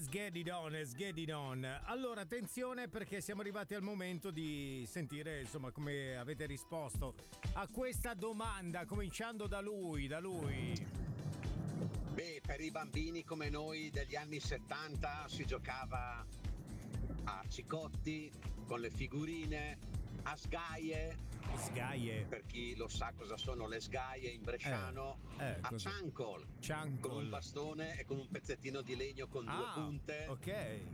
Let's get it on, let's get it on. Allora, attenzione, perché siamo arrivati al momento di sentire, insomma, come avete risposto a questa domanda, cominciando da lui. Beh, per i bambini come noi degli anni 70 si giocava a cicotti, con le figurine, a sgaie. Sgaie. Per chi lo sa cosa sono le sgaie in bresciano, a cosa? ciancol, con un bastone e con un pezzettino di legno con due punte. Ok.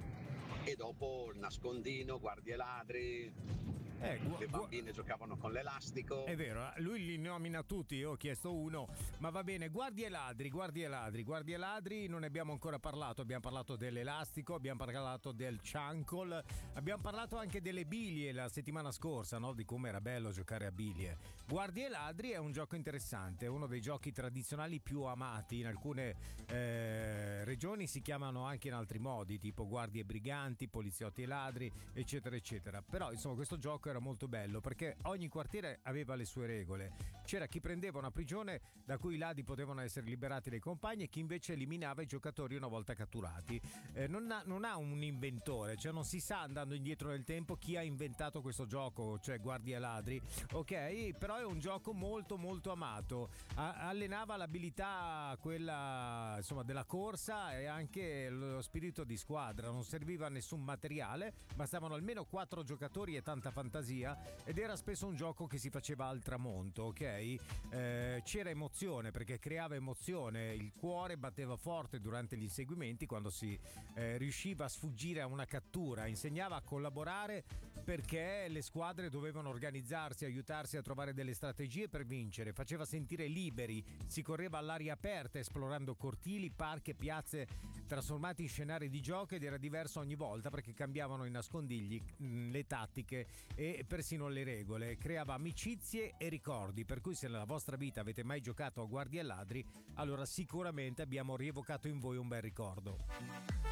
E dopo il nascondino, guardie ladri. Le bambine giocavano con l'elastico. È vero, lui li nomina tutti, io ho chiesto uno, ma va bene. Guardie ladri, non ne abbiamo ancora parlato. Abbiamo parlato dell'elastico, abbiamo parlato del ciancol, abbiamo parlato anche delle biglie la settimana scorsa, no? Di come era bello giocare a biglie. Guardie ladri è un gioco interessante, è uno dei giochi tradizionali più amati. In alcune regioni si chiamano anche in altri modi, tipo guardie briganti, poliziotti e ladri, eccetera eccetera. Però insomma questo gioco era molto bello perché ogni quartiere aveva le sue regole. C'era chi prendeva una prigione da cui i ladri potevano essere liberati dai compagni e chi invece eliminava i giocatori una volta catturati. Non ha un inventore, cioè non si sa andando indietro nel tempo chi ha inventato questo gioco, cioè guardie e ladri, ok? Però è un gioco molto molto amato. Allenava l'abilità quella, insomma, della corsa e anche lo spirito di squadra. Non serviva nessun materiale, bastavano almeno 4 giocatori e tanta fantasia, ed era spesso un gioco che si faceva al tramonto, ok? C'era emozione perché creava emozione, il cuore batteva forte durante gli inseguimenti quando si riusciva a sfuggire a una cattura, insegnava a collaborare perché le squadre dovevano organizzarsi, aiutarsi a trovare delle strategie per vincere, faceva sentire liberi, si correva all'aria aperta esplorando cortili, parchi e piazze trasformati in scenari di gioco, ed era diverso ogni volta perché cambiavano i nascondigli, le tattiche e persino le regole. Creava amicizie e ricordi, per cui se nella vostra vita avete mai giocato a guardie e ladri, allora sicuramente abbiamo rievocato in voi un bel ricordo.